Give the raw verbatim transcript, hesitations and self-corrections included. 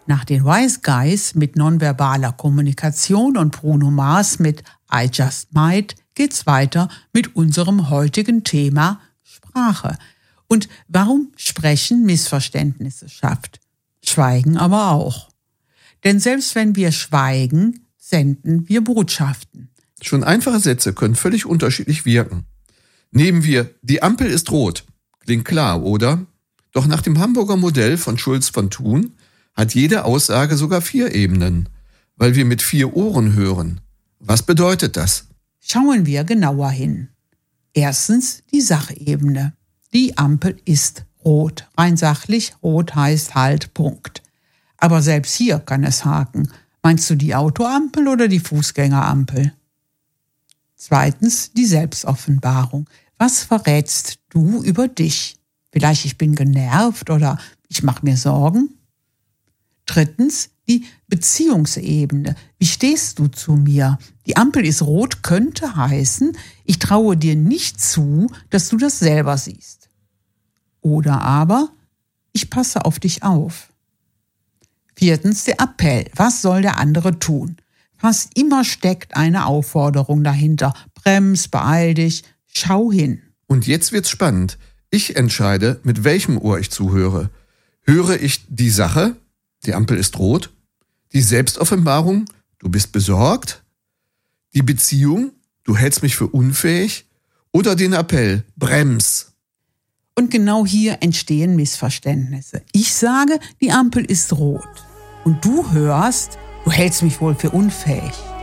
Nach den Wise Guys mit nonverbaler Kommunikation und Bruno Mars mit I Just Might geht's weiter mit unserem heutigen Thema Sprache und warum Sprechen Missverständnisse schafft. Schweigen aber auch. Denn selbst wenn wir schweigen, senden wir Botschaften. Schon einfache Sätze können völlig unterschiedlich wirken. Nehmen wir, die Ampel ist rot. Klingt klar, oder? Doch nach dem Hamburger Modell von Schulz von Thun hat jede Aussage sogar vier Ebenen, weil wir mit vier Ohren hören. Was bedeutet das? Schauen wir genauer hin. Erstens die Sachebene. Die Ampel ist rot. Rein sachlich, rot heißt halt, Punkt. Aber selbst hier kann es haken. Meinst du die Autoampel oder die Fußgängerampel? Zweitens die Selbstoffenbarung. Was verrätst du über dich? Vielleicht ich bin genervt oder ich mache mir Sorgen? Drittens die Beziehungsebene. Wie stehst du zu mir? Die Ampel ist rot könnte heißen, ich traue dir nicht zu, dass du das selber siehst. Oder aber, ich passe auf dich auf. Viertens der Appell. Was soll der andere tun? Fast immer steckt eine Aufforderung dahinter. Brems, beeil dich, schau hin. Und jetzt wird's spannend. Ich entscheide, mit welchem Ohr ich zuhöre. Höre ich die Sache? Die Ampel ist rot. Die Selbstoffenbarung? Du bist besorgt. Die Beziehung? Du hältst mich für unfähig. Oder den Appell? Brems. Und genau hier entstehen Missverständnisse. Ich sage, die Ampel ist rot. Und du hörst, du hältst mich wohl für unfähig.